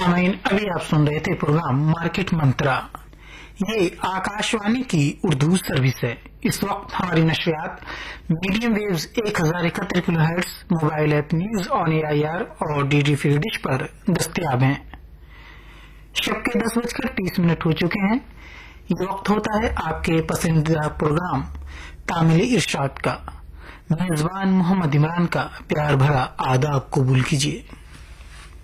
सामीन, अभी आप सुन रहे थे प्रोग्राम मार्केट मंत्रा। ये आकाशवाणी की उर्दू सर्विस है। इस वक्त हमारी नशरियात medium waves 1071 kilohertz, mobile app news on AIR और DD फ्री डिश पर दस्तयाब हैं। शब के 10:30 हो चुके हैं। ये वक्त होता है आपके पसंदीदा प्रोग्राम तामिल इरशाद का। मेजबान मोहम्मद इमरान का प्यार भरा आदाब कबूल कीजिए।